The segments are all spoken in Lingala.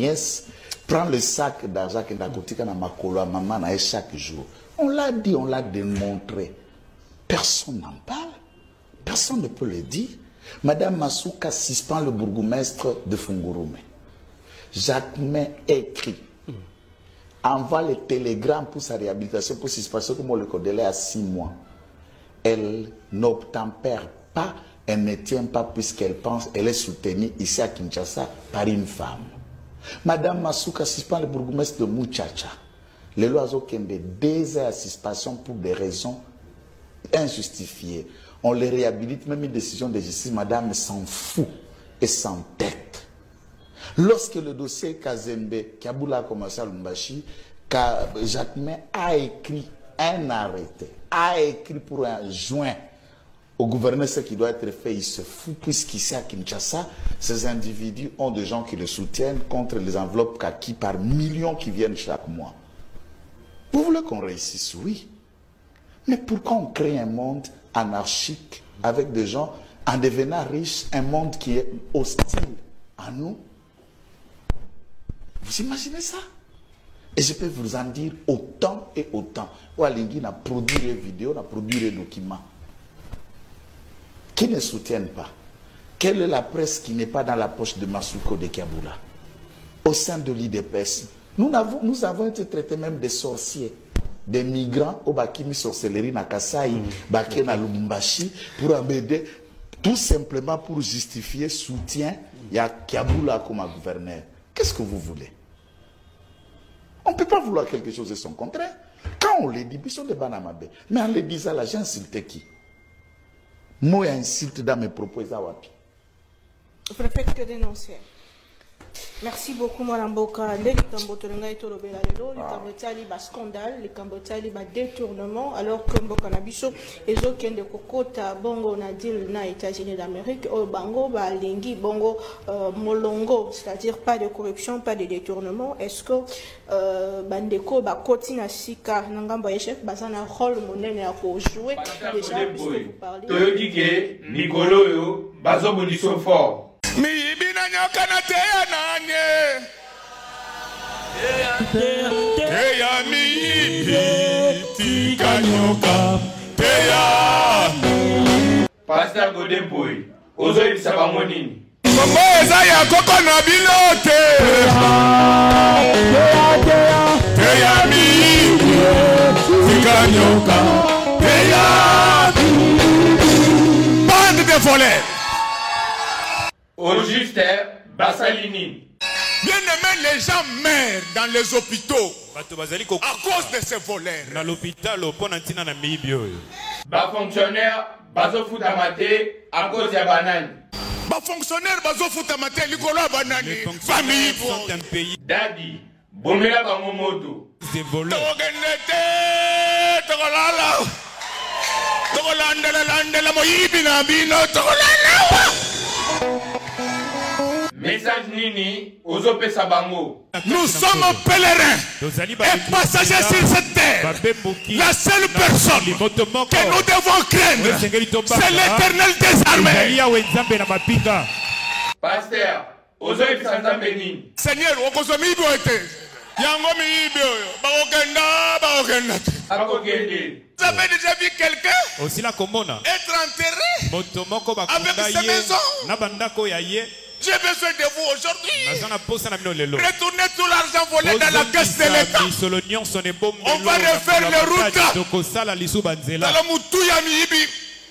nièce prend le sac d'argent qui est à côté de ma colo à maman chaque jour. On l'a dit, on l'a démontré. Personne n'en parle. Personne ne peut le dire. Madame Masuka suspend le bourgmestre de Fungurume. Jacquemin écrit, envoie les télégrammes pour sa réhabilitation, pour suspension, comme on le délai à 6 mois. Elle n'obtempère pas, elle ne tient pas puisqu'elle pense, elle est soutenue ici à Kinshasa par une femme. Madame Masuka suspend le bourgmestre de Muchacha. Le loiseau Kembe, 2 heures à suspension pour des raisons injustifiées. On les réhabilite, même une décision de justice, madame s'en fout et s'entête. Lorsque le dossier Kazembe, Kaboula a commencé à Lumbashi, Jacquemin a écrit un arrêté, a écrit pour un joint au gouverneur ce qui doit être fait, il se fout, puisqu'ici à Kinshasa, ces individus ont des gens qui le soutiennent contre les enveloppes kaki par millions qui viennent chaque mois. Vous voulez qu'on réussisse? Oui. Mais pourquoi on crée un monde anarchique avec des gens en devenant riches, un monde qui est hostile à nous? Vous imaginez ça? Et je peux vous en dire autant et autant. Walingi n'a produit des vidéos, n'a produit des documents qui ne soutiennent pas. Quelle est la presse qui n'est pas dans la poche de Masuko de Kaboula? Au sein de l'IDPS, nous avons été traités même des sorciers, des migrants au Bakimi sorcellerie na Kasai, Baké na Lubumbashi, pour embêter, tout simplement pour justifier soutien, il y a Kaboula comme gouverneur. Qu'est-ce que vous voulez? On ne peut pas vouloir quelque chose de son contraire. Quand on les dit, ils sont des banamabé. Mais en les disant là, j'ai insulté qui? Moi, insulte dans mes propos. Je préfère que dénoncer. Merci beaucoup, Mme Boka. Les Cambotolanga et Tolobela, les scandale, les Cambotali, les détournement, alors que Mboka Nabiso, les autres qui ont des cocottes, Bongo, Nadil, na États-Unis d'Amérique, Bango, Lingi, Bongo, Molongo, c'est-à-dire pas de corruption, pas de détournement. Est-ce que Bandeko, Kotina Sika, Nangamba Echef, Bazana, rôle monnaie à jouer déjà, puisque vous parlez. Toyodike, Nicolo, Bazo Boniso fort. Mi ibina nyoka na teya nanye teya mi ibi tika nyoka teya Pasteur Godemboy, ozo ibisa bango nini? Kombo eza ya koko na bilote teya mi ibi tika nyoka teya bande de voleurs. Au juste, Bassalini. Bien aimé, les gens meurent dans les hôpitaux à cause de ces voleurs. Dans l'hôpital, Bas fonctionnaire, bazo foutamate à cause de banane. Bas fonctionnaire, bazo foutamate, likolo banane. Famille sont un pays. Daddy, bomela bango moto. Des voleurs. Message Nini, Ozope Sabango. Nous sommes pèlerins et passagers sur cette terre. La seule personne que nous devons craindre, c'est l'Éternel des armées. Pasteur, Ozope Sanzambeni. Seigneur, Okozomi Boete. Yango Mibio, Baokenda. Vous avez déjà vu quelqu'un être enterré avec sa maison? J'ai besoin de vous aujourd'hui. Retournez tout l'argent volé dans la caisse de l'État. On va refaire les routes. Dans la Moutouya Miibi.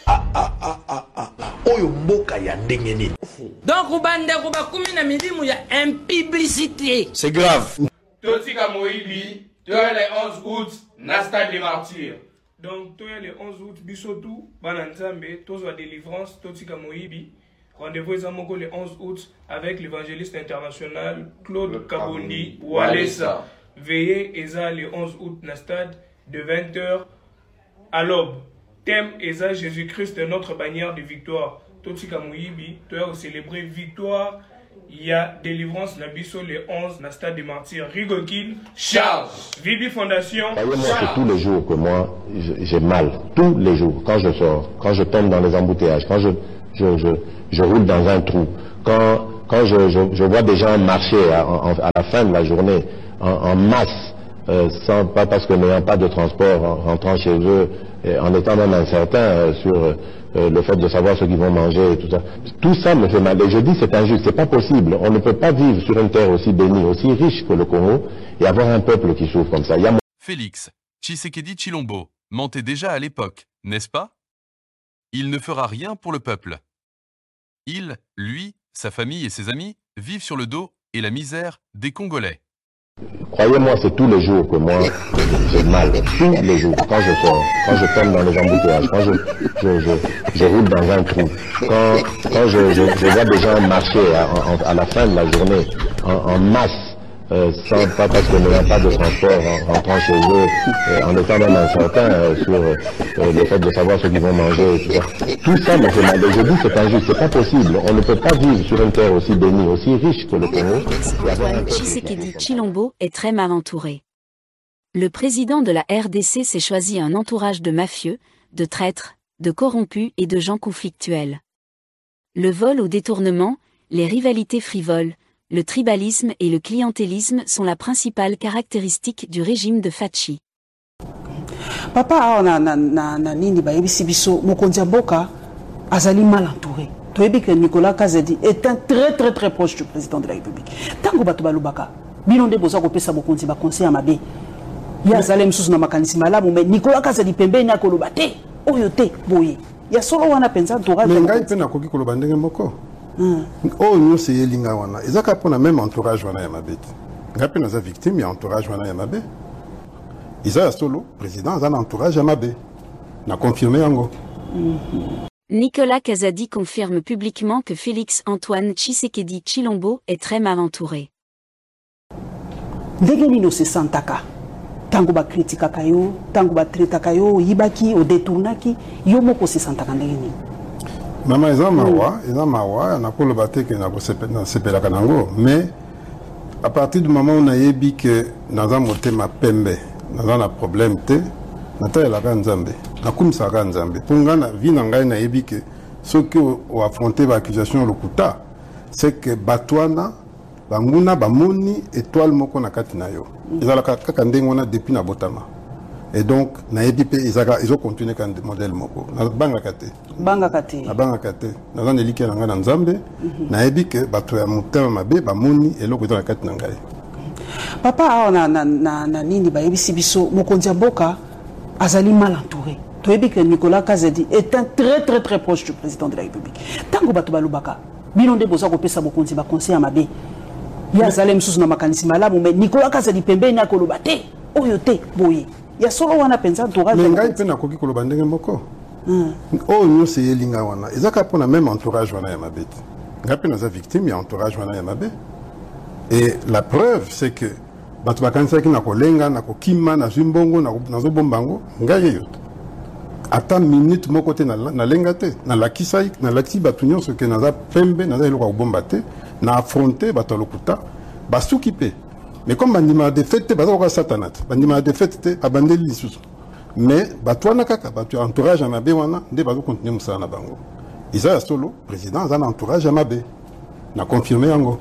Donc, il y a une publicité. C'est grave. Totika Moïbi, tu as les 11 août, Nasta des martyrs. Donc, tu as les 11 août, Bissotou, Bananzambe, Tozo délivrance, Totika Moïbi. Rendez-vous le 11 août avec l'évangéliste international Claude Kabondi Walesa. Veillez Eza le 11 août na stade de 20h à l'aube. Thème Eza Jésus-Christ notre bannière de victoire. Totika Moïbi, tu as célébré victoire. Il y a délivrance Nabiso le 11 na stade des martyrs. Rigokil Charles. Vibi Fondation. C'est tous les jours que moi j'ai mal. Tous les jours. Quand je sors, quand je tombe dans les embouteillages, quand je roule dans un trou. Quand quand je vois des gens marcher à la fin de la journée en masse, pas parce que n'ayant pas de transport, en rentrant chez eux, en étant même incertain sur le fait de savoir ce qu'ils vont manger et tout ça. Tout ça me fait mal. Et je dis c'est injuste, c'est pas possible. On ne peut pas vivre sur une terre aussi bénie, aussi riche que le Congo et avoir un peuple qui souffre comme ça. Félix Tshisekedi Tshilombo mentait déjà à l'époque, n'est-ce pas? Il ne fera rien pour le peuple. Il, lui, sa famille et ses amis vivent sur le dos et la misère des Congolais. Croyez-moi, c'est tous les jours que moi, j'ai mal. Tous les jours. Quand je sors, quand je tombe dans les embouteillages, quand je roule dans un trou, quand je vois des gens marcher à la fin de la journée en masse, pas parce que n'ayant pas de transport, en rentrant chez eux, en étant même incertain sur le fait de savoir ce qu'ils vont manger et tout ça. Tout ça me fait mal. Et je dis c'est injuste, c'est pas possible. On ne peut pas vivre sur une terre aussi bénie, aussi riche que le Congo. Antoine Tshisekedi Tshilombo est très mal entouré. Le président de la RDC s'est choisi un entourage de mafieux, de traîtres, de corrompus et de gens conflictuels. Le vol au détournement, les rivalités frivoles, le tribalisme et le clientélisme sont la principale caractéristique du régime de Fachi. Papa na nini bayebisi biso mokonzi ya mboka azali mal entouré. Toyebi que Nicolas Kazadi est un très proche du président de la République. Tango bato balobaka bino nde boza kopesa mokonzi ba conseil mabe. Ya azali msusu na makanisi malamu mais Nicolas Kazadi pembeni akoloba te oyo te boye. Ya solo wana penza entourage. Ngai pe na koki koloba ndenge moko. Oh nous c'est yelinga wana ezaka pona même entourage wana ya mabeti ngapi naza victime ya entourage wana ya mabe Isa solo président aza na entourage ya mabe na confirmer yango. Nicolas Kazadi confirme publiquement que Félix Antoine Tshisekedi Tshilombo est très mal entouré. Ndenge nino se santaka tango ba kritikaka yo tango ba traitaka yo yibaki o détournaki yo moko se santaka ndenge nini. Maman eza mawa na ko loba te ke na ko sepelaka nango mais à partir du moment où on a yebi que naza motema pembe naza na problème te natayelaka nzambe nakumisaka nzambe mpo nga na vi na ngai nayebi ke soki oaffronte baaccusation lokuta c'est que bato wana banguna bamoni étoile moko na kati na yo ezalaka kaka ndenge wana depuis na botama. Et donc, naebi pe ils ont continué quand modèle moko. Na bangaka te. Bangaka te. Na zan eliki na nga na nzambe, naebi ke bato ya motema mabe ba moni eloko eza na kati na ngai. Papa na nini bayebisi biso mokonzi ya mboka azali mal entouré. Toyebi que Nicolas Kazadi est un très proche du président de la République. Tango bato balobaka bino nde boza kopesa mokonzi ba conseil mabe. Ya azali msusu na makanisi malamu mais Nicolas Kazadi pembeni akoloba te oyo te boye. Ya solo wana penza entourage. Ngai pe na koki koloba ndenge moko. Oh nous c'est yelinga wana ezaka pona même entourage wana ya mabeti ngapi naza victime ya entourage wana ya mabe. Et la preuve c'est que bato bakanisaki na kolenga na kokima na zimbongo na zobombango ngai yeyo ata minute moko te na lenga te na lakisai na lati bato nyonso ke naza pembe naza eloko kobomba te na affronter bato lokuta basuki pe. Mais comme bandima de fête baza ko satanat bandima de fête abandeli lisusu mais bato wana kaka bato entourage ya mabe wana nde bazo continuer musala na bango isa solo président aza na entourage ya mabe na confirmer yango.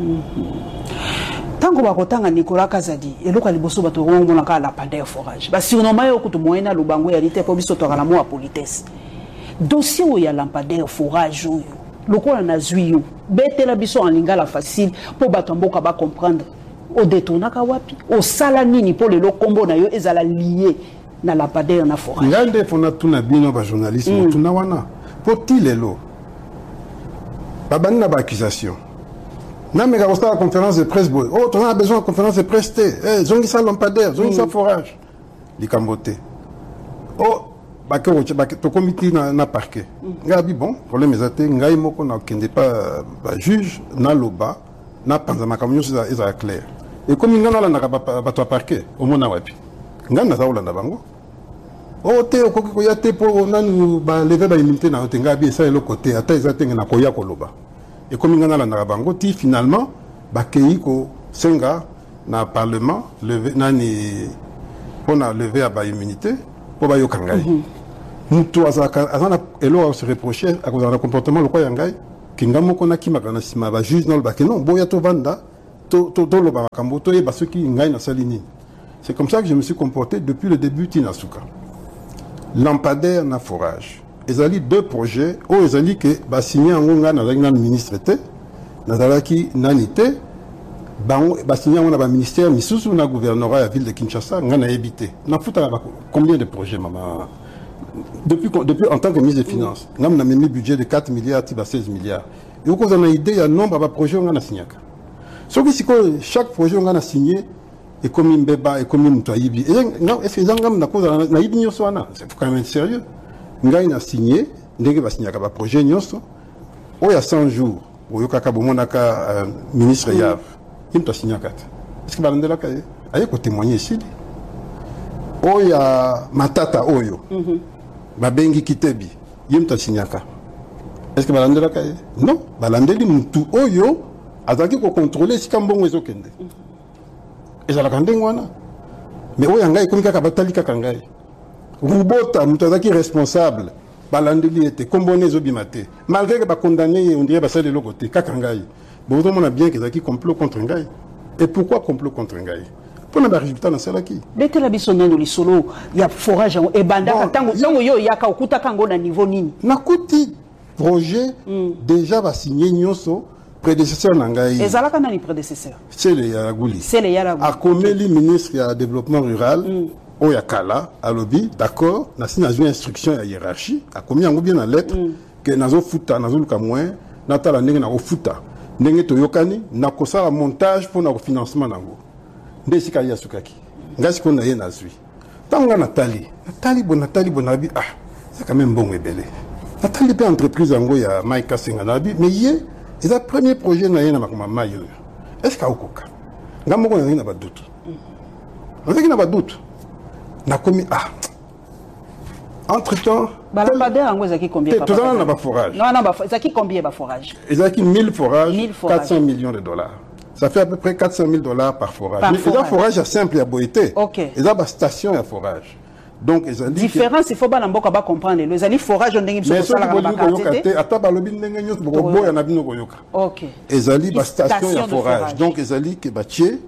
Tango bakotanga Nicolas Kazadi eloko liboso bato ngomona ka la pandeur forage ba surnommé yo kutu moyena lubango ya lite po biso to kala mo a politesse dossier o ya lampadaire forage oyo lokola na zwi yo betela biso en lingala facile po bato mboka ba comprendre au détournaka wapi au sala nini po lelo kombo na yo ezala lié na lampadaire na forage ngande fona tuna bino ba journaliste tuna wana po tilelo babani na ba accusation. Non, mais quand on a la conférence de presse, oh, on a besoin de conférence de presse. Zongisa lampadaire, zongisa forage. Les cambotés. Oh, to comité na parquet. Gabi bon, problème est ngai moko na kende pas juge na loba na panzama kamyo ça clair. Et comme ngana la na ba to parquet, au mona wapi. Ngana za olanda bango. Oh, te okoko ko ya te po nanu ba lever ba immunité na tenga bi ça le côté ata ezatenge na koya koloba. Et comme il y a la bango, finalement, bakei ko senga na parlement levé nani on a levé à ba immunité pour ba yokangai. Mutu azana elo se reprocher à cause de comportement le quoi yangai Kingamo konaki makana sima ba juge non ba non boya to vanda to lo ba makambo to yeba soki ngai na salini. C'est comme ça que je me suis comporté depuis le début Tinasuka. Lampadaire na forage. Ezali deux projets o ezali que ba signé en nga na le ministre était nazalaki nanité ba signé on a ba ministère misusu na gouvernorat à la ville de Kinshasa nga na habité. Na futa combien de projets maman depuis en tant que ministre des Finances, nous avons mis un budget de 4 milliards à 16 milliards. Et vous avez une idée, il y a un nombre de projets qu'on a signé. Chaque projet qu'on a signé est comme un bébé, est comme un moutoïbi. Est-ce que vous avez c'est quand même sérieux. Nous avons signé, nous avons signé un projet, il y a 100 jours, où il y a un ministre Yav, il a signé un 4. Est-ce que vous avez dit il y a témoigner ici? Il y a Matata Oyo. Babengi Kitebi, yemta signaka. Est-ce que balandela kaye? Non, balandeli mutu oyo azaki ko contrôler si kambongo ezokende. Ezala kandengo wana. Mais oyo ngai komi kaka batali kaka ngai. Rubota mutu azaki responsable balandeli était kombone ezobimate. Malgré que ba condamné on dirait basale le côté kaka ngai. Bon on a bien que ezaki complot contre ngai. Et pourquoi complot contre ngai? Pour le résultat dans celle qui. Dès que la bisonne de l'isolo, il y a forage et banda tango yo yaka okuta kango na niveau nini. Nakuti projet déjà va signer nyoso prédécesseur nangai. Ezalaka nani prédécesseur? C'est le Yaraguli. C'est le Yaraguli. A komeli ministre ya développement rural o yakala a lobby d'accord na signé une instruction ya hiérarchie a komi yango bien na lettre que nazo futa nazo luka moins natala ndenge na ofuta ndenge toyokani na kosala montage pour na financement nango. Ndesika ya sukaki ngasi ko na ye nazwi tanga Nathalie bonabi ah c'est quand même bon ebele Nathalie pe entreprise yango ya Mike Kasenga nabi mais ye c'est le premier projet na ye na makoma mayo est-ce ka okoka ngamo ko na ba doute on a doute na komi ah entre temps balabada yango ezaki combien papa tout na ba forage non ezaki combien ba forage ezaki 1000 forages 400 millions de dollars. Ça fait à peu près 400 000 $ par forage. Mais il y a un forage simple à Boïté. Il y a une station à forage. Donc, ils ont dit. Différence, il faut pas comprendre. Les années forage, on a dit que c'est ça. Ok. Ils ont dit une station à forage. Donc, ils ont dit que Batié,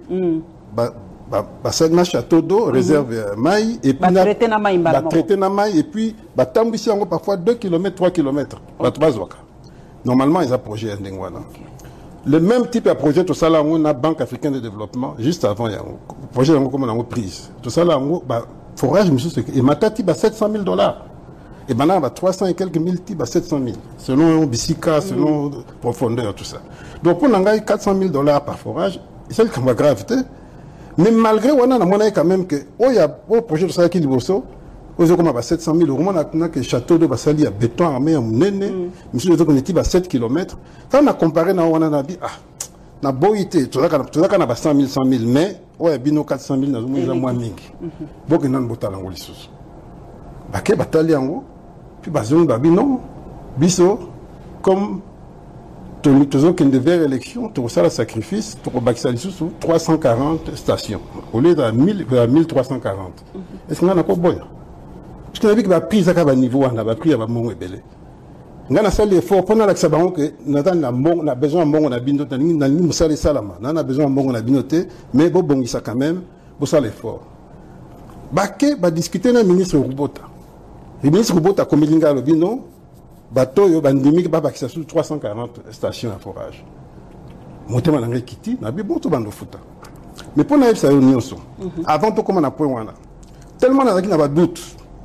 un château d'eau, réserve maï, et puis traiter na maï, et puis tambisi parfois 2 km, 3 km. Normalement, ils ont un projet à Ndengwana. Le même type de projet, tout ça là, on a Banque africaine de développement, juste avant, il y a un projet comme on a prise. Tout ça là, forage, et ma tati, 700 000 $. Et maintenant, 300 et quelques mille types, 700 000. Selon Bissika, selon profondeur, tout ça. Donc, pour nous, 400 000 $ par forage, c'est le cas gravité. Mais malgré, on a quand même que, il y a un projet de ça qui est libre. Aux comme 700 000 €, on a que château de Bassali à béton armé à Mounene, monsieur les autres à 7 km. Quand on a comparé, on a dit, ah, na boïté, tout ça, on a 100 000, mais, ouais, bino 400 000, on a moins mingi. Donc, on a un botal en Oulissus. Baké, batali en haut, puis bazon, non, biso, comme, toujours qu'il devait élection, tout ça, le sacrifice, pour Baksali sous 340 stations, au lieu de 1340. Est-ce qu'on a encore bon? Parce qu'on a vu que la prise à un niveau, on a pris à mon ébélé. On a fait l'effort, pendant que on a besoin de on a binoté, on a besoin de on a binoté, mais bon, ça quand même, pour ça l'effort. Baké va discuter avec le ministre Rubota. Le ministre Rubota, comme il a le bino, bateau, il y a un 340 stations à forage. Monté ma langue Kiti, on a vu bon tout bando fouta. Mais pour nous, ça a eu avant tout, comme on a point, tellement on a doute.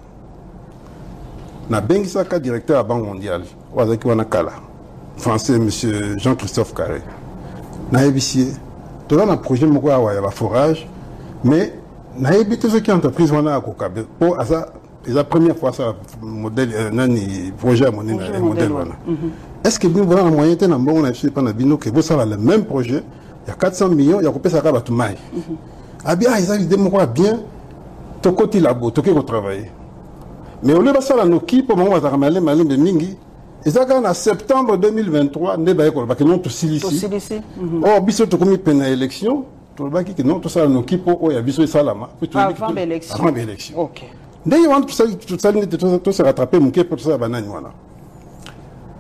Na Bengisaka, directeur à la Banque mondiale, Wazaki Wanakala, français, M. Jean-Christophe Carré. Na ébicier, tout un projet de forage, mais na ébité ce qui est entreprise wana à Kokabe. Pour ça, c'est la première fois ça modèle, projet à mon modèle wana. Est-ce que nous voyons la moyenne d'un bon, on a fait pendant bino que vous savez le même projet, il y a 400 millions, il y a coupé ça à tout maï. Ah bien, ils ont dit bien, ton côté labo, ton côté travailler. Mais au lieu de ça, nous qui pour moi, on a malin de mingi. Et ça, en septembre 2023, nous avons tout silici. Or, biso to komi pena élection, tout le qui non tout ça nous qui pour y a biso salama. Avant l'élection. Avant l'élection. OK. Dès qu'on tout ça se rattraper mon qui pour ça banane voilà.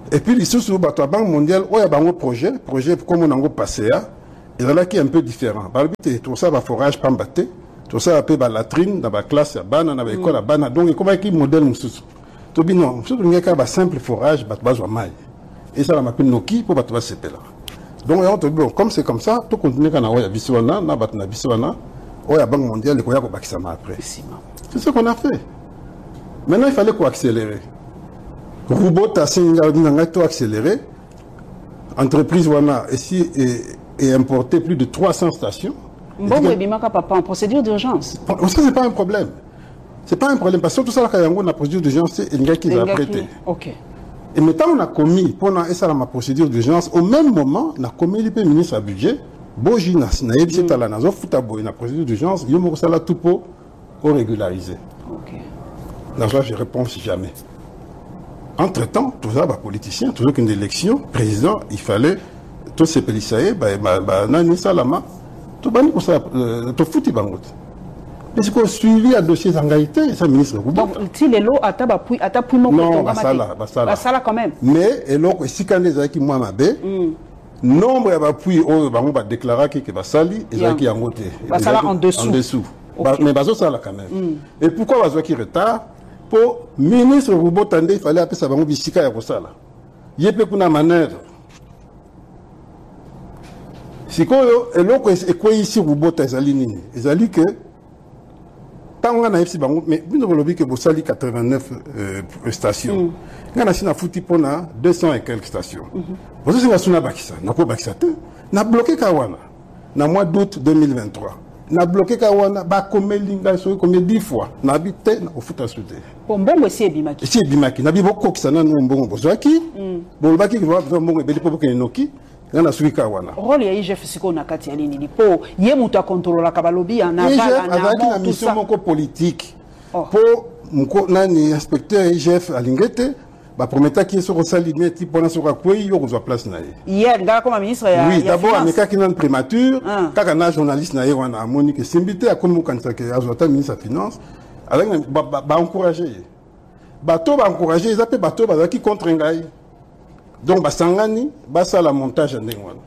Et puis, ici, sur la Banque mondiale, il y a un projet comme on a passé, et là qui est un peu différent. Tout ça, va forage, pas batté, tout ça, va la latrine, dans la classe, dans l'école, donc, comment est-ce modèle nous Tobi non, il y a un simple forage, et ça, on appelle Noki pour battre ce là. Donc, comme c'est comme ça, tout continue quand on a Biswana, on a Biswana, on a la Banque mondiale, on a après. C'est ce qu'on a fait. Maintenant, il fallait qu'on accélère. Robot a accéléré. Entreprise Wana ici est importé plus de 300 stations. Bon, papa, en procédure d'urgence. Ça, c'est pas un problème. C'est pas un problème parce que tout ça, quand on a procédure d'urgence, c'est un gars qui l'a prêté. Ok. Et maintenant, on a commis, pendant ça, ma procédure d'urgence, au même moment, on a commis le ministre à budget. Boji na yebisi tala na zo futa boy na procédure d'urgence, yo mo sala tout pour régulariser. OK. Là, je réponds jamais. Entre-temps, tout ça, politicien, toujours qu'une élection, président, il fallait, tous ces policiers, nani salama, tout bani pour ça, tout fouti bangot. Mais c'est qu'on suivi à dossier d'engagité, ça ministre. Donc, si les lots attapouillent mon non, basala quand même. Mais, et là, si quand les qui moi m'abé, nombre d'appui, on va déclarer que basali, et qui en côté. Basala en dessous. En dessous. Mais baso ça là quand même. Et pourquoi baso qui retard? Pour ministre Robot Tande, il fallait appeler ça bango bisika ya kosala. Yepe kuna manœuvre. Sikoyo eloko ekwe ici Robot ezali nini? Ezali que tant on a ici bango mais bino lobi que bosali 89 stations. Ngana sina futi pona 200 et quelques stations. Vous singa suna bakisa, nako bakisa te. Na bloqué kawana na mois d'août 2023. Na bloqué kawana ba komelinga so comme 10 fois na habité au futa souté mbongo esi ebimaki na bibo kokisana no mbongo bozwaki bolbaki ko ba mbongo ebeli po ke noki na suki kawana rôle ya IGF siko na kati ya nini po ye muta contrôler ka balobi na vala na mission moko politique po mko nani inspecteur IGF alingete ba prometa qui sur salimé type pendant sur quoi yo ko place na hier nga comme ministre ya oui d'abord ameka qui nan prémature kaka na journaliste na wana amoni que simbité a comme kanisa que azota ministre des finances avec ba encourager bato ba encourager ils appellent bato ba qui contre ngai donc ba sangani ba ça la montage ndengwana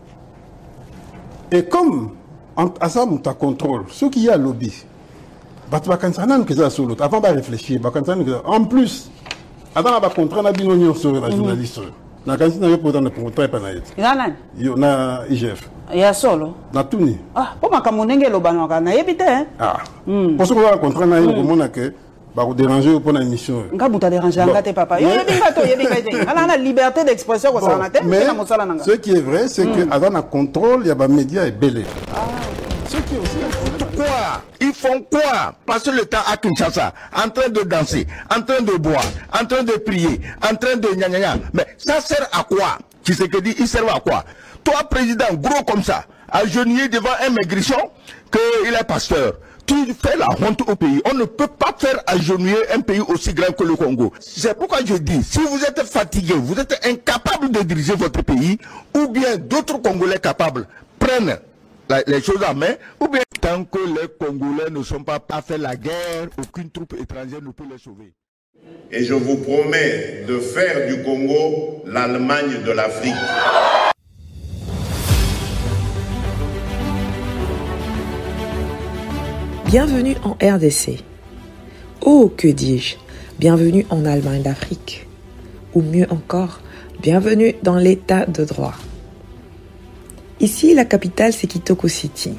et comme à ça monta contrôle ce qui y a lobby bato ba kanisa nan que ça solo avant ba réfléchir ba kanisa en plus avant la contrat na bino nyonso la journaliste na kanisi na yo pour na contrat pa na yeti nani yo na IGF ya solo na tuni po makamonenge lo banaka na yebite pour ce que la contrat na yo komona que ba ko déranger pour na émission ngabuta déranger ngate papa yo yebinga to ala na liberté d'expression ko sana te na mosala nanga ce qui est vrai c'est que avant na contrôle ya ba médias est belé ce qui est aussi quoi? Ils font quoi? Passer le temps à Kinshasa, en train de danser, en train de boire, en train de prier, en train de gna. Mais ça sert à quoi? Tu sais que dit, il sert à quoi? Toi, président, gros comme ça, agenouillé devant un maigrichon, qu'il est pasteur. Tu fais la honte au pays. On ne peut pas faire agenouiller un pays aussi grand que le Congo. C'est pourquoi je dis, si vous êtes fatigué, vous êtes incapable de diriger votre pays, ou bien d'autres Congolais capables prennent les choses en main, ou bien tant que les Congolais ne sont pas fait la guerre, aucune troupe étrangère ne peut les sauver. Et je vous promets de faire du Congo l'Allemagne de l'Afrique. Bienvenue en RDC. Oh, que dis-je? Bienvenue en Allemagne d'Afrique. Ou mieux encore, bienvenue dans l'état de droit. Ici, la capitale, c'est Kitoko City.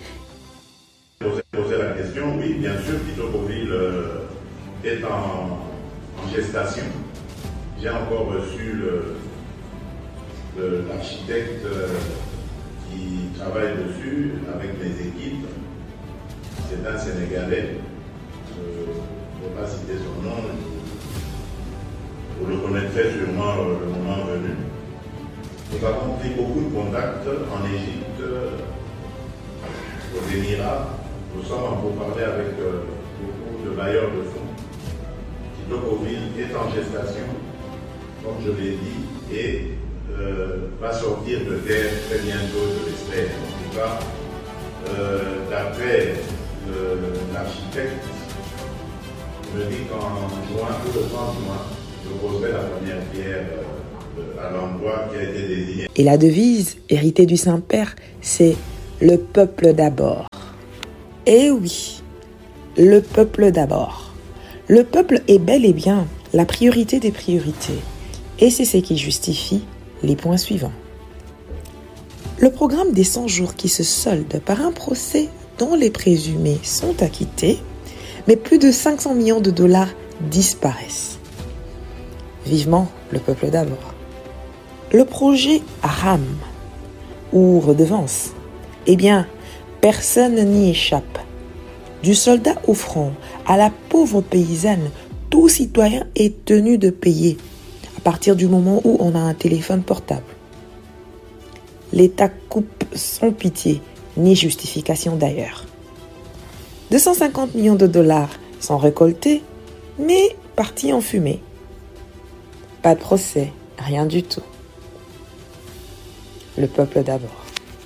Poser la question, oui, bien sûr, Kitokoville est en gestation. J'ai encore reçu l'architecte qui travaille dessus avec les équipes. C'est un Sénégalais. Je ne vais pas citer son nom. Vous le connaîtrez sûrement le moment venu. Nous avons pris beaucoup de contacts en Égypte, aux Émirats. Nous sommes en pourparlers avec beaucoup de bailleurs de fonds. Kitokoville est en gestation, comme je l'ai dit, et va sortir de terre très bientôt, je l'espère. En tout cas, d'après l'architecte, il me dit qu'en juin, tout le 30 juin, je poserai la première pierre de à l'endroit qui a été désigné. Et la devise, héritée du Saint-Père, c'est « Le peuple d'abord ». Eh oui, le peuple d'abord. Le peuple est bel et bien la priorité des priorités. Et c'est ce qui justifie les points suivants. Le programme des 100 jours qui se solde par un procès dont les présumés sont acquittés, mais plus de 500 millions de dollars disparaissent. Vivement le peuple d'abord. Le projet RAM ou redevance, eh bien, personne n'y échappe. Du soldat au front à la pauvre paysanne, tout citoyen est tenu de payer à partir du moment où on a un téléphone portable. L'État coupe sans pitié, ni justification d'ailleurs. 250 millions de dollars sont récoltés, mais partis en fumée. Pas de procès, rien du tout. Le peuple d'abord.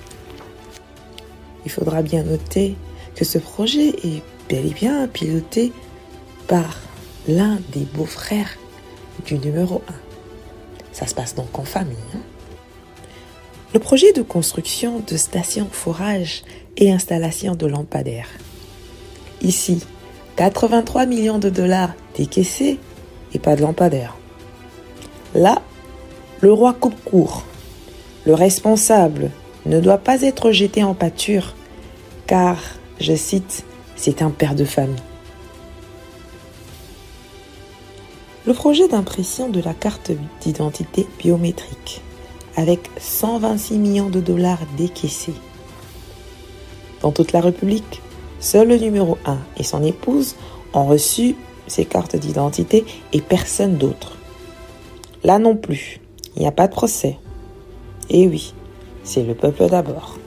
Il faudra bien noter que ce projet est bel et bien piloté par l'un des beaux-frères du numéro 1. Ça se passe donc en famille. Le projet de construction de stations forage et installation de lampadaires. Ici, 83 millions de dollars décaissés et pas de lampadaires. Là, le roi coupe court. Le responsable ne doit pas être jeté en pâture car, je cite, c'est un père de famille. Le projet d'impression de la carte d'identité biométrique avec 126 millions de dollars décaissés. Dans toute la République, seul le numéro 1 et son épouse ont reçu ces cartes d'identité et personne d'autre. Là non plus, il n'y a pas de procès. Et oui, c'est le peuple d'abord.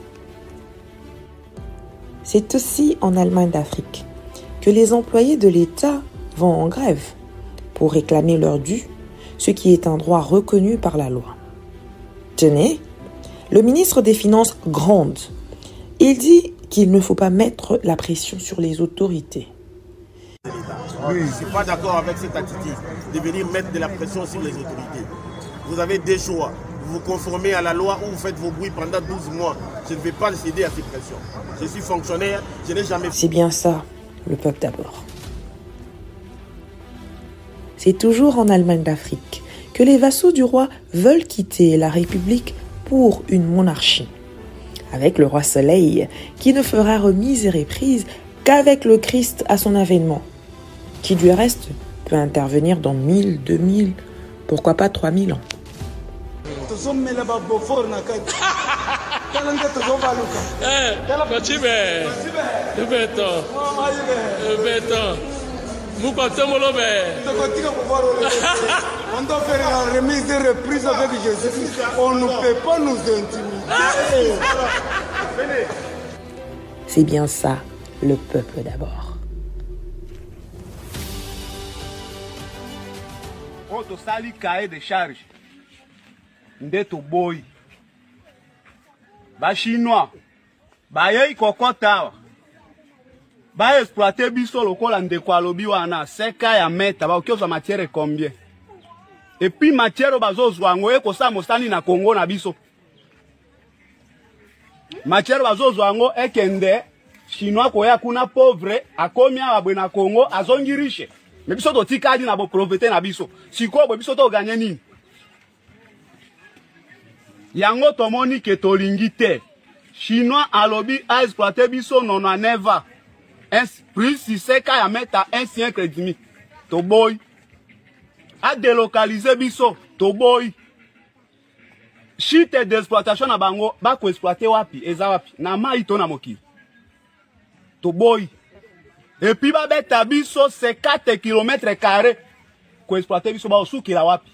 C'est aussi en Allemagne d'Afrique que les employés de l'État vont en grève pour réclamer leur dû, ce qui est un droit reconnu par la loi. Tenez, le ministre des Finances gronde. Il dit qu'il ne faut pas mettre la pression sur les autorités. Oui, je ne suis pas d'accord avec cette attitude de venir mettre de la pression sur les autorités. Vous avez des choix. Vous vous conformez à la loi ou vous faites vos bruits pendant 12 mois. Je ne vais pas céder à ces pressions. Je suis fonctionnaire, je n'ai jamais... C'est bien ça, le peuple d'abord. C'est toujours en Allemagne d'Afrique que les vassaux du roi veulent quitter la République pour une monarchie. Avec le roi Soleil, qui ne fera remise et reprise qu'avec le Christ à son avènement, qui du reste peut intervenir dans 1000, 2000, pourquoi pas 3000 ans. On doit faire la remise et reprise avec Jésus. On ne peut pas nous intimider. C'est bien ça, le peuple d'abord. Quand on sali cahier de charge, ndeto boy, ba chinois, ba yei kokota. Ba exploiter biso lokola ndeko alobi wana seka ya meta ba okioza matière combien et puis matière bazozwa ngo eko sa mosani na Congo na biso matière bazozwa ngo ekende chinois ko ya kuna pauvre akomi abwe na Congo azongi riche mais biso to tikadi na bo profiter na biso siko bo biso to gagner nini yango tomoni ke tolingi te chinois alobi a exploiter biso nono neva. Plus si c'est qu'à mettre un siècle et demi, to boy, à délocaliser biso, to boy, chite d'exploitation na bango, ba ko exploiter wapi, eza wapi, na maito na moki, to boy, et puis ba beta biso, c'est 4 km², ko exploiter biso ba osuki la wapi.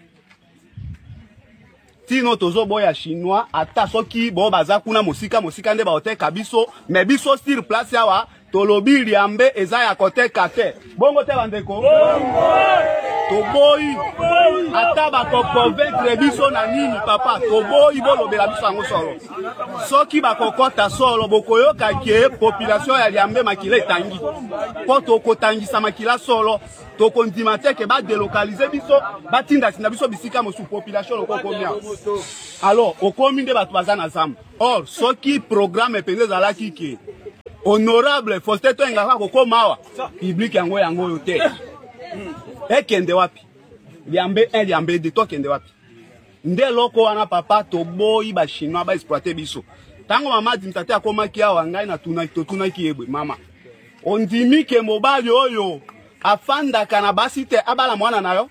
Tino tozo boya chinois, ata soki bo baza kuna mosika nde ba oteka biso, mais biso sur place yawa, tolobi liambe eza ya kote kate. Bongo te bandeko. toboyi ata bakoconvaincre biso na nini papa toboyi bolobela biso yango solo soki bakokota solo bokoyoka ke population ya Liambe makila etangi po tokotangisa makila solo tokondima te ke badelokalize biso batinda sina biso bisika mosu population lokokomia alors okomi nde bato baza na zamba or soki programme epenze ezalaki ke honorable Faustin Toengaka kokoma awa public yango oyo te ekende wapi Liambe 1 Liambe 2 tokende wapi nde loko wana papa toboyi ba chinois ba exploiter biso tango mama dimtate akomaki awa ngai na tunaki yebwe mama ondimi ke mobali oyo afandaka na basi te abala mwana nayo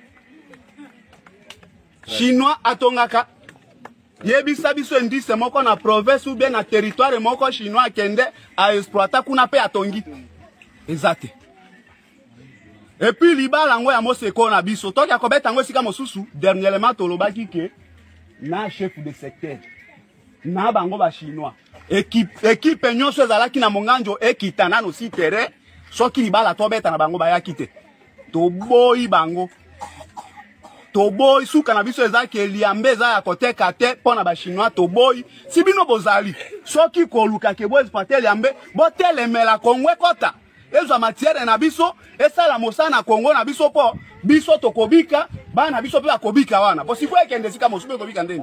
chinois atongaka yebisa biso indice moko na province ou bien na territoire moko chinois akende a exploiter kuna pe atongi ezate et puis libala ngo ya moseko na biso toki akobeta ngo sika mosusu dernièrement tolobaki ke na chef de secteur na bango ba chinois équipe nyonso ezalaki na monganjo ekitana no si terrain soki libala tobeta na bango bayaki te toboyi bango toboyi suka na biso ezaki Liambe eza ya koteka te pona ba chinois toboyi si bino bozali soki koluka ke bo exploiter Liambe botelemela kongwe kota ezwa matière na biso esala mosana Kongo na biso po biso tokobika bana biso pe bakobika wana po sifo ekende sika mosusu kobika ndeni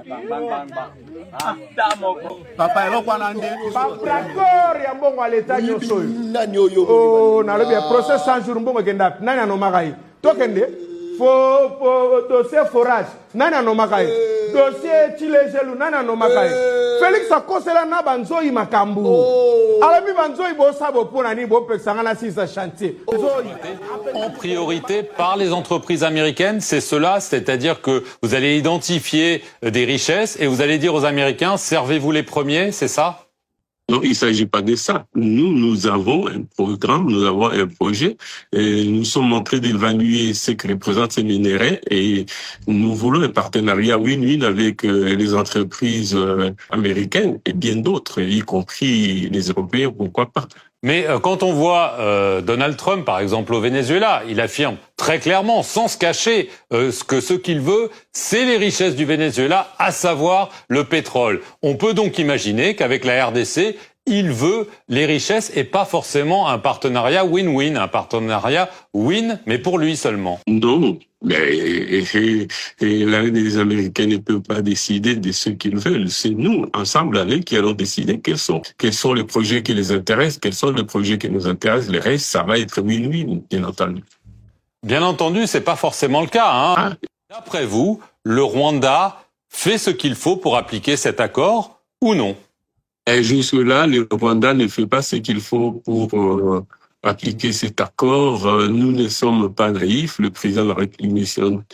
papa eloko wana nde d'accord ya mbongo aleta nyoso nani oyo oh na lobi process 100 jours mbongo kenda nani anomaka yi tokende dossier forage nani anomaka yi dossier chilejelu nani anomaka yi Félix akosela na banzoi makambu alabi banzoi bosabo pona ni bopesanga na sisa chantier en priorité par les entreprises américaines, c'est cela, c'est-à-dire que vous allez identifier des richesses et vous allez dire aux Américains, servez-vous les premiers, c'est ça? Non, il ne s'agit pas de ça. Nous avons un programme, nous avons un projet, et nous sommes en train d'évaluer ce que représentent ces minerais et nous voulons un partenariat win-win avec les entreprises américaines et bien d'autres, y compris les Européens, pourquoi pas. Mais quand on voit Donald Trump, par exemple, au Venezuela, il affirme très clairement, sans se cacher, que ce qu'il veut, c'est les richesses du Venezuela, à savoir le pétrole. On peut donc imaginer qu'avec la RDC, il veut les richesses et pas forcément un partenariat win-win, un partenariat win, mais pour lui seulement. Non. Mais les Américains ne peuvent pas décider de ce qu'ils veulent. C'est nous, ensemble, avec, qui allons décider quels sont les projets qui les intéressent, quels sont les projets qui nous intéressent. Le reste, ça va être win-win, bien entendu. Bien entendu, c'est pas forcément le cas, hein. D'après vous, le Rwanda fait ce qu'il faut pour appliquer cet accord ou non? Et jusque-là, le Rwanda ne fait pas ce qu'il faut pour appliquer cet accord. Nous ne sommes pas naïfs. Le président de la République,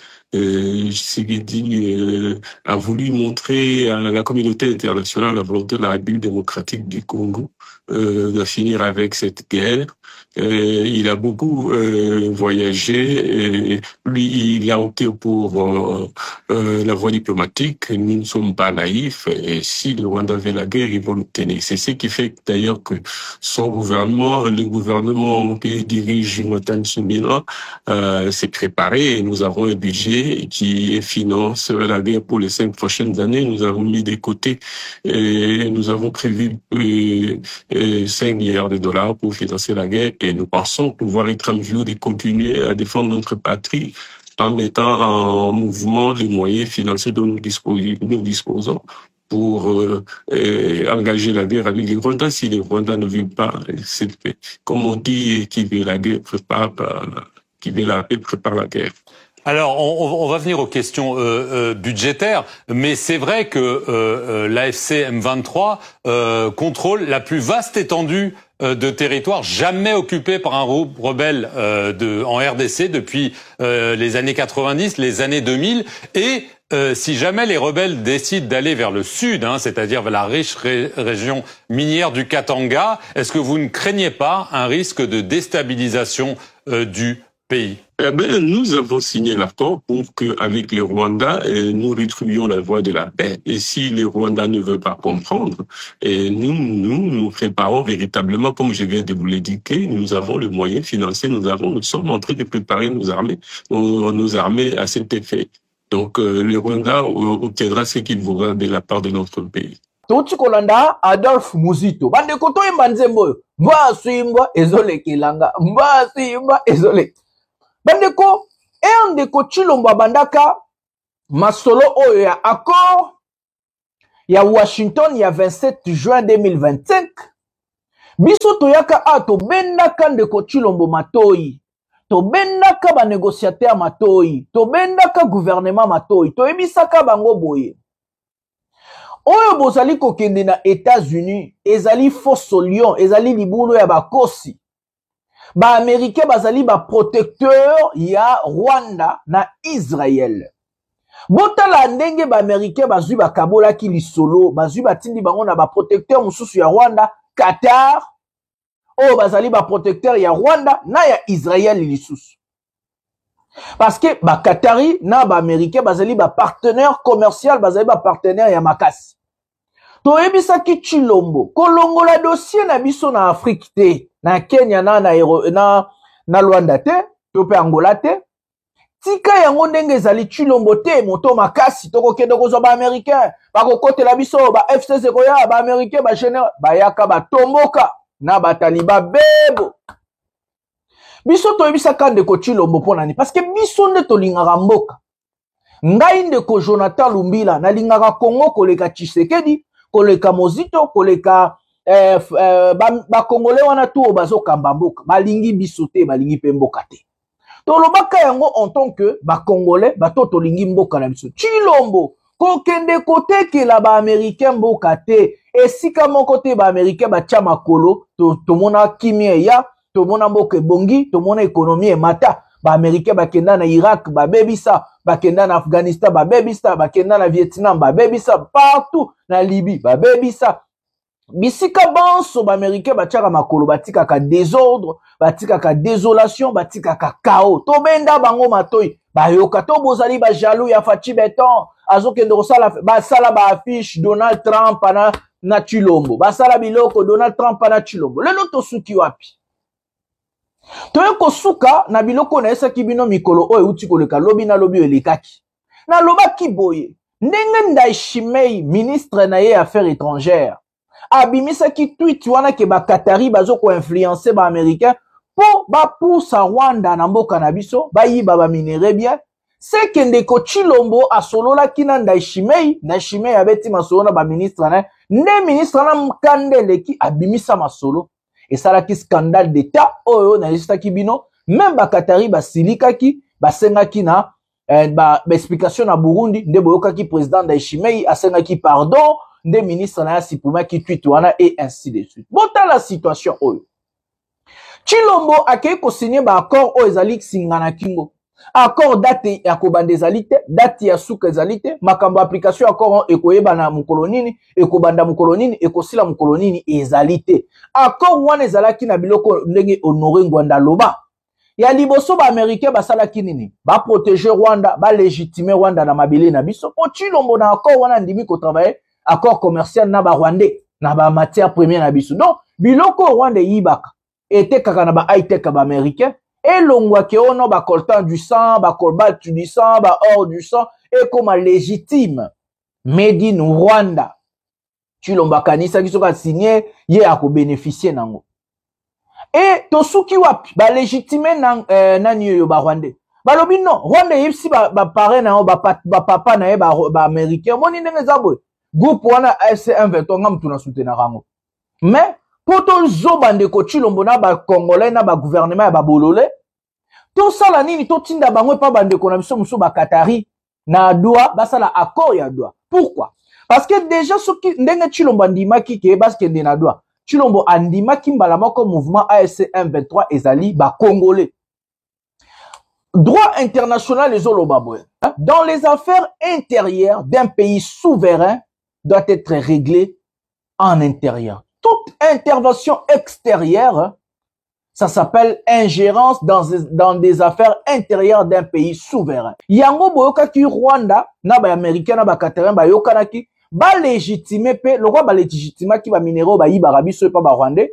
Tshisekedi, a voulu montrer à la communauté internationale la volonté de la République démocratique du Congo de finir avec cette guerre. Il a beaucoup voyagé. Et lui, il a opté pour la voie diplomatique. Nous ne sommes pas naïfs. Et si le Rwanda veut la guerre, ils vont l'obtenir. C'est ce qui fait d'ailleurs que son gouvernement, le gouvernement que dirige Jonathan Tsumila, s'est préparé. Et nous avons un budget qui finance la guerre pour les 5 prochaines années. Nous avons mis de côté et nous avons prévu 5 milliards de dollars pour financer la guerre et nous pensons pouvoir être en mesure de continuer à défendre notre patrie en mettant en mouvement les moyens financiers dont nous disposons pour engager la guerre avec les Rwandais. Si les Rwandais ne veulent pas cette paix, comme on dit, qui veut la guerre qui veut la paix prépare la guerre. Alors, on va venir aux questions budgétaires, mais c'est vrai que l'AFC M23 contrôle la plus vaste étendue de territoire jamais occupée par un rebelle en RDC depuis les années 90, les années 2000, et si jamais les rebelles décident d'aller vers le sud, c'est-à-dire vers la riche région minière du Katanga, est-ce que vous ne craignez pas un risque de déstabilisation du pays? Eh ben, nous avons signé l'accord pour qu'avec les Rwandais, nous retrouvions la voie de la paix. Et si les Rwandais ne veulent pas comprendre, nous préparons véritablement, comme je viens de vous l'indiquer, nous avons le moyen financier, nous sommes en train de préparer nos armées à cet effet. Donc, le Rwanda obtiendra ce qu'il voudra de la part de notre pays. Touti kolanda Adolphe Muzito. Bande koto imba nzembo. Mba suimba ezole kilanga. Mba suimba ezole. Bande ko ende ko Chilombo bandaka masolo oyo ya accord ya Washington ya 27 juin 2025. Biso toyaka ato bendaka ndeko Chilombo matoi. To bendaka ba négociateur matoi. To bendaka gouvernement matoi. To ebisaka bango boye. Oyo bozali kokende na États-Unis, ezali faux lion, ezali libulu ya bakosi. Ba Américain bazali ba protecteur ya Rwanda na Israël. Botala ndenge ba Américain bazui ba kabola ki lisolo, bazui batindi bango na ba protecteur mususu ya Rwanda, Qatar. Oyo bazali ba protecteur ya Rwanda na ya Israël lisusu. Parce que ba Qatari na ba Américain bazali ba partenaire commercial, bazali ba partenaire ya makasi. To ebisa ki Chilombo kolongola dossier na biso na Afrique te, na Kenya na Luanda te, to pe Angola te. Tika yango ndenge ezali Chilombo te moto makasi to kokende kozwa ba Américain, ba kokotela biso ba FCC koya ba Américain ba général ba yaka ba tomboka na ba taliba bebo. Biso to ebisa kande ko Chilombo pona ni parce que biso nde to lingaka mboka. Ngai ndeko Jonathan Lumbila na lingaka Congo koleka Tshisekedi, koleka Mozito, koleka ba Congolais wana tu bazo kamba mboka, balingi biso te, balingi pe mboka te. To lobaka yango en tant que ba Congolais, bato to lingi mboka na biso. Chilombo kokende kote la ba Américain mboka te, esika moko te ba Américain ba tia makolo, to mona kimie ya, to mona mboka bongi, to mona économie mata. Ba Américain ba kenda na Irak ba bebisa, ba kenda na Afghanistan ba bebisa, ba kenda na Vietnam ba bebisa, partout na Libye ba bebisa. Bisika banso ba Américain ba tiaka makolo batika ka désordre, batika ka désolation, batika ka chaos. To benda bango matoi, ba yoka to bozali ba jaloux ya Fachi Beton, azokende kosala ba sala ba affiche Donald Trump na Chilombo. Ba sala biloko Donald Trump na Chilombo. Lelo to suki wapi? Toye kosuka na biloko na esa kibino mikolo oyo uti koleka lobi na lobi elekaki. Na loba kiboye. Ndenge Ndayishimiye ministre na ye affaires étrangères. Abimisa ki tweet wana ke ba Qatari bazo ko influencer ba Américain po ba poussa Rwanda na mboka na biso ba yiba ba minere bien. C'est que ndeko Chilombo asolola kina Ndayishimiye abeti masolo na ba ministre na ne ministre na mkandele ki abimisa masolo. Et ça là qui scandale d'état oyo na lista kibino même ba Qatari ba silika ki ba senga ki na ba explication na Burundi nde boyoka ki président Ndayishimiye asenga ki pardon nde ministre na sipuma ki tweet wana et ainsi de suite. Bota la situation oyo Chilombo akei ko signer ba accord oyo ezali singana kingo accord date ya kobanda ezalite date ya suka ezalite makambo application accord ekoyeba na mukolonini ekobanda mukolonini ekosila mukolonini ezalite accord wana ezalaki na biloko ndenge Honoré Ngwanda loba ya liboso ba Américain basalaki nini ba protéger Rwanda ba légitimer Rwanda na mabele na biso po Chilombo na accord wana ndimi ko travailler accord commercial na ba Rwandais na ba matière première na biso donc biloko Rwanda yibaka était kaka na ba high tech ba Américain et l'ongwa ke ono ba coltan du sang, ba cobalt du sang, ba or du sang, et comme légitime, made in Rwanda. Chilombo kanisa ki soka signé, ye ako bénéficier nango. Et tosuki wapi, ba légitime nan yo ba Rwandais. Ba lobi non, Rwanda yipsi ba pare na ba papa na ye ba Américain, moni ndenge zabwe. Groupe wana FC120 ngam tuna soutenir rango. Mais poto zoba ndeko Chilombo na ba Congolais na ba gouvernement ya ba bolole to sala nini to tinda bango pa bandeko na biso muso ba Qatari na Doha basala accord ya Doha. Pourquoi? Parce que déjà soki ndenge Chilombo andimaki ke baskende na Doha Chilombo andimaki mbala moko mouvement AFC M23 ezali ba Congolais. Droit international les olobaboy. Dans les affaires intérieures d'un pays souverain doit être réglée en intérieur. Toute intervention extérieure, Ça s'appelle ingérence dans des affaires intérieures d'un pays souverain. Yango boyoka ki Rwanda, na ba américain na ba Qatarien ba yokana ki ba légitimer pe le roi ba légitimer ki ba minéraux ba yibara biso pa ba Rwandais.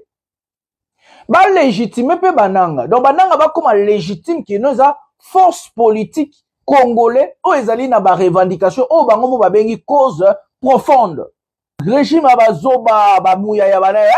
Ba légitimer pe bananga. Donc bananga ba comme légitime ki noza force politique congolais o ezali na ba revendication o bango mo ba bengi cause profonde. Régime abazoba ba mouya ya bana.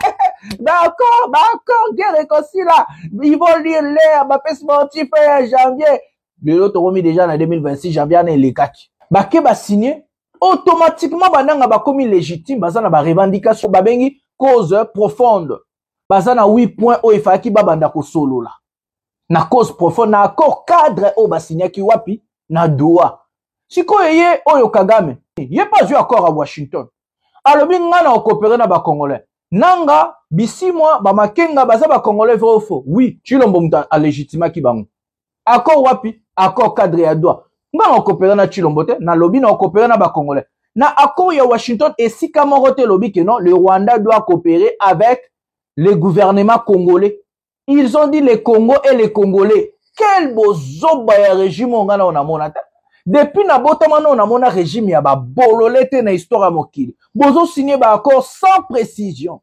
D'accord, guerre réconcile là. Ils vont lire l'air, ma paix sportif janvier. Le autre remis déjà en 2026, janvier, on est les kaki. Baké ba signé, automatiquement, bananga ba commis légitime, bazana ba revendication, ba bengi cause profonde. Bazana 8 points o ifaki ba banda ko solo là. Na cause profonde, na accord cadre o ba signé ki wapi, na doa. Siko yeye oyo Kagame, yé pas eu accord à Washington. Alors, nga na coopérer na ba Congolais. Nanga, bisi moi, ba makenga baza ba Congolais vrai ou faux? Oui, Chilombo muta a légitima ki bango. Accord wapi? Accord cadre ya doa. Nga na coopérer na Chilombo te, na lobby na coopérer na ba Congolais. Na accord ya Washington et si kamorote lobby que non, le Rwanda doit coopérer avec le gouvernement congolais. Ils ont dit les Congo et les Congolais. Quel beau zoba ya régime nga na ona monata. Depuis na botamano na mona régime ya ba bololete na histoire mokili. Bozo signé ba accord sans précision.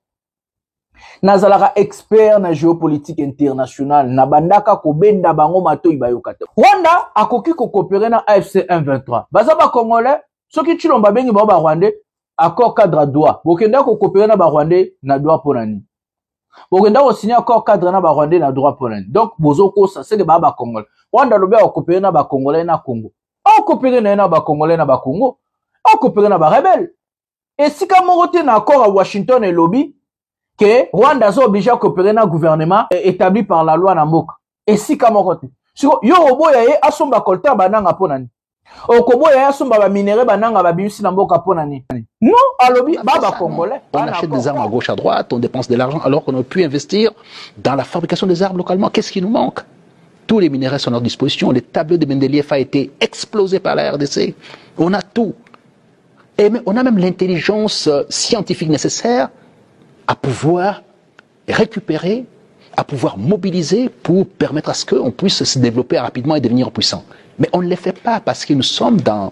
Nazalara expert na géopolitique internationale na bandaka ko benda bango matoi bayokata. Rwanda akoki ko coopérer na AFC M23. Baza ba Congolais, soki Tshilomba bengi ba Rwandais, accord cadre droit. Bokenda ko coopérer na ba Rwandais na droit ponani. Bokenda ko signer accord cadre na ba Rwandais na droit ponani. Donc bozo ko ça c'est de ba Congolais. Rwanda lobe ko coopérer na ba Congolais na Congo. On coopérer na ba Congolais na ba Congo. On coopérer na ba rebelle. Et si comme on na accord à Washington et lobby que Rwanda est obligé à coopérer na gouvernement établi par la loi na mboka. Et si comme on si yo obo ya asomba kolta bananga ponani. Okobo ya asomba ba minéraux bananga ba bimisi na mboka ponani. Non, à lobby ba Congolais. On achète des armes à gauche à droite, on dépense de l'argent alors qu'on aurait pu investir dans la fabrication des armes localement. Qu'est-ce qui nous manque? Tous les minéraux sont à notre disposition. Le tableau de Mendeleïev a été explosé par la RDC. On a tout. Et on a même l'intelligence scientifique nécessaire à pouvoir récupérer, à pouvoir mobiliser pour permettre à ce qu'on puisse se développer rapidement et devenir puissant. Mais on ne le fait pas parce que nous sommes dans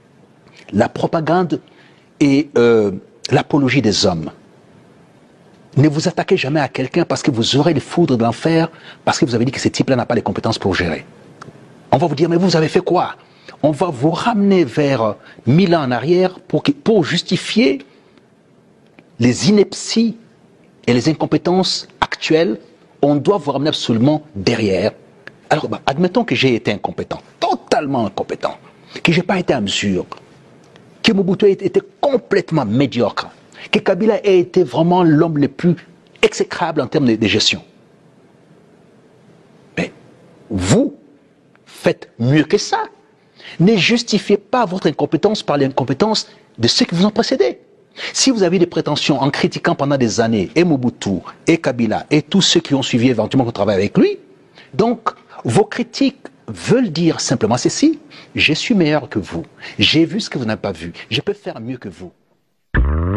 la propagande et l'apologie des hommes. Ne vous attaquez jamais à quelqu'un parce que vous aurez les foudres de l'enfer, parce que vous avez dit que ce type-là n'a pas les compétences pour gérer. On va vous dire, mais vous avez fait quoi? On va vous ramener vers 1000 ans en arrière pour justifier les inepties et les incompétences actuelles. On doit vous ramener absolument derrière. Alors, admettons que j'ai été incompétent, totalement incompétent, que je n'ai pas été à mesure, que Mobutu a été complètement médiocre, que Kabila ait été vraiment l'homme le plus exécrable en termes de gestion. Mais vous faites mieux que ça. Ne justifiez pas votre incompétence par l'incompétence de ceux qui vous ont précédé. Si vous avez des prétentions en critiquant pendant des années et Mobutu, et Kabila, et tous ceux qui ont suivi éventuellement qu'on travaille avec lui, donc vos critiques veulent dire simplement ceci: je suis meilleur que vous, j'ai vu ce que vous n'avez pas vu, je peux faire mieux que vous.